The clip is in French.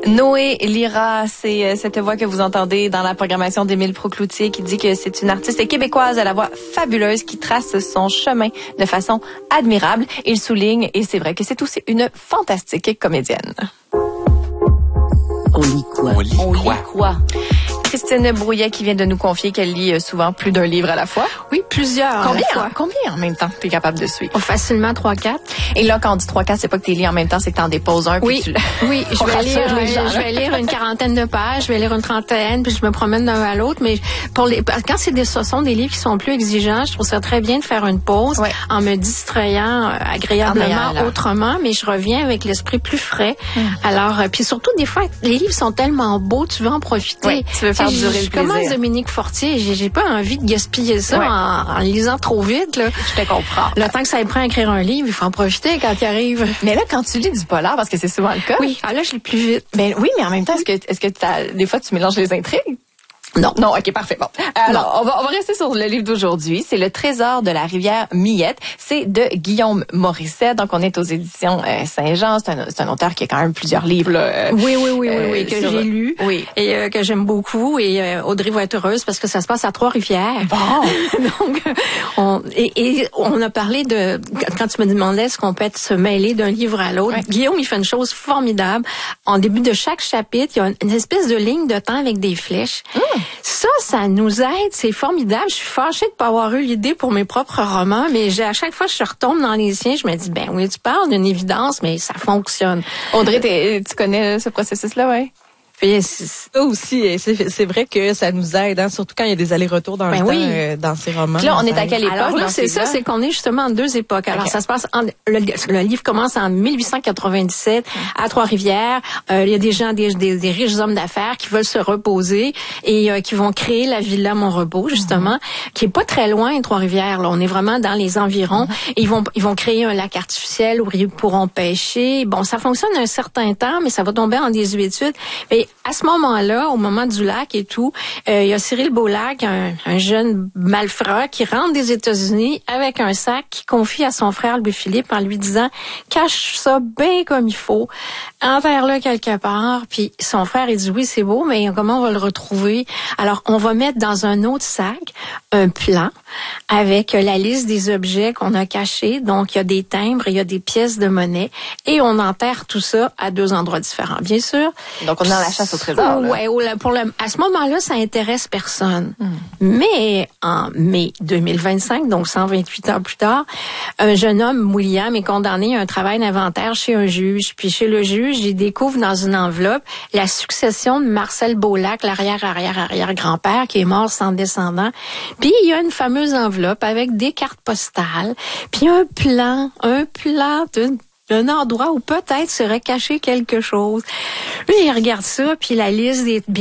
Noé Lira, c'est cette voix que vous entendez dans la programmation d'Émile Proucloutier qui dit que c'est une artiste québécoise à la voix fabuleuse qui trace son chemin de façon admirable. Il souligne, et c'est vrai que c'est aussi une fantastique comédienne. On lit quoi? On lit quoi? Christine Brouillet qui vient de nous confier qu'elle lit souvent plus d'un livre à la fois. Oui, plusieurs. Combien en même temps tu es capable de suivre? Facilement 3-4. Et là, quand on dit 3-4, c'est pas que tu lis en même temps, c'est que tu en déposes un. Oui, oui, je vais lire une quarantaine de pages, je vais lire une trentaine, puis je me promène d'un à l'autre. Mais quand ce sont des livres qui sont plus exigeants, je trouve ça très bien de faire une pause en me distrayant agréablement autrement, mais je reviens avec l'esprit plus frais. Alors, puis surtout, des fois, les livres sont tellement beaux, tu veux en profiter. Oui, tu veux faire durer le plaisir. Comment Dominique Fortier, j'ai pas envie de gaspiller ça en lisant trop vite. Là. Je te comprends. Le temps que ça prend à écrire un livre, il faut en profiter quand il arrive. Mais là, quand tu lis du polar, parce que c'est souvent le cas. Oui, là, je lis plus vite. Mais oui, mais en même temps, est-ce que des fois, tu mélanges les intrigues? Non. Non, ok, parfait. Bon. Alors, on va rester sur le livre d'aujourd'hui. C'est Le Trésor de la rivière Millette. C'est de Guillaume Morisset. Donc, on est aux éditions Saint-Jean. C'est un auteur qui a quand même plusieurs livres, là. Oui, que j'ai lu. Oui. Et que j'aime beaucoup. Et Audrey va être heureuse parce que ça se passe à Trois-Rivières. Bon. Donc, on a parlé de, quand tu me demandais est-ce qu'on peut se mêler d'un livre à l'autre. Guillaume, il fait une chose formidable. En début de chaque chapitre, il y a une espèce de ligne de temps avec des flèches. Ça nous aide, c'est formidable. Je suis fâchée de pas avoir eu l'idée pour mes propres romans, mais à chaque fois que je retombe dans les siens, je me dis, ben oui, tu parles d'une évidence, mais ça fonctionne. Audrey, tu connais ce processus-là, ouais? Puis ça aussi, c'est vrai que ça nous aide, hein, surtout quand il y a des allers-retours dans le temps dans ces romans. Puis là, on est à quelle époque? Alors là, c'est qu'on est justement en deux époques. Alors ça se passe le livre commence en 1897 à Trois-Rivières. Il y a des gens, des riches hommes d'affaires qui veulent se reposer et qui vont créer la Villa Montrepos justement, qui est pas très loin de Trois-Rivières. Là, on est vraiment dans les environs. Et ils vont créer un lac artificiel où ils pourront pêcher. Bon, ça fonctionne un certain temps, mais ça va tomber en désuétude. Mais à ce moment-là, au moment du lac et tout, il y a Cyril Beaulac, un jeune malfrat qui rentre des États-Unis avec un sac qui confie à son frère Louis-Philippe en lui disant « Cache ça bien comme il faut, enterre-le quelque part. » Puis son frère, il dit « Oui, c'est beau, mais comment on va le retrouver? » Alors, on va mettre dans un autre sac un plan avec la liste des objets qu'on a cachés. Donc, il y a des timbres, il y a des pièces de monnaie et on enterre tout ça à deux endroits différents, bien sûr. Donc, on est dans la chasse au trésor. Ouais, à ce moment-là, ça intéresse personne. Mais en mai 2025, donc 128 ans plus tard, un jeune homme, William, est condamné à un travail d'inventaire chez un juge. Puis chez le juge, il découvre dans une enveloppe la succession de Marcel Beaulac, l'arrière-grand-père, qui est mort sans descendant. Puis il y a une fameuse enveloppe avec des cartes postales, puis un plan d'un endroit où peut-être serait caché quelque chose. Lui, il regarde ça, puis la liste des